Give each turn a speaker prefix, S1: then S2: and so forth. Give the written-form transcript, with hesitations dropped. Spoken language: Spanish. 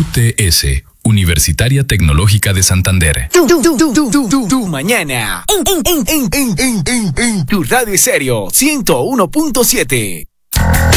S1: UTS, Universitaria Tecnológica de Santander.
S2: Tu mañana. En tu radio estéreo 101.7.